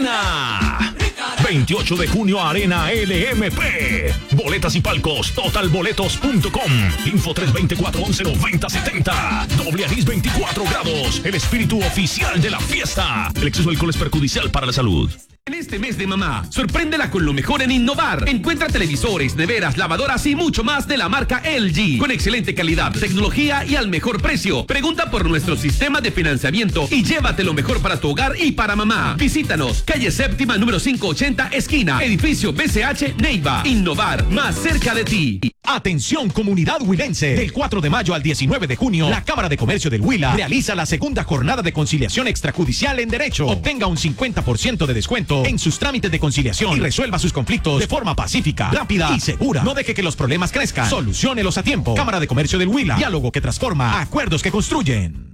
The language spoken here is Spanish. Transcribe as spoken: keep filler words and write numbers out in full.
Arena. veintiocho de junio, Arena L M P. Boletas y palcos, total boletos punto com. Info tres dos cuatro, once, noventa, setenta. Doble anís veinticuatro grados. El espíritu oficial de la fiesta. El exceso de alcohol es perjudicial para la salud. En este mes de mamá, sorpréndela con lo mejor en innovar. Encuentra televisores, neveras, lavadoras y mucho más de la marca L G. Con excelente calidad, tecnología y al mejor precio. Pregunta por nuestro sistema de financiamiento y llévate lo mejor para tu hogar y para mamá. Visítanos, calle séptima, número quinientos ochenta, esquina, edificio B C H, Neiva. Innovar, más cerca de ti. Atención, comunidad huilense. Del cuatro de mayo al diecinueve de junio, la Cámara de Comercio del Huila realiza la segunda jornada de conciliación extrajudicial en derecho. Obtenga un cincuenta por ciento de descuento en sus trámites de conciliación y resuelva sus conflictos de forma pacífica, rápida y segura. No deje que los problemas crezcan. Soluciónelos a tiempo. Cámara de Comercio del Huila. Diálogo que transforma. Acuerdos que construyen.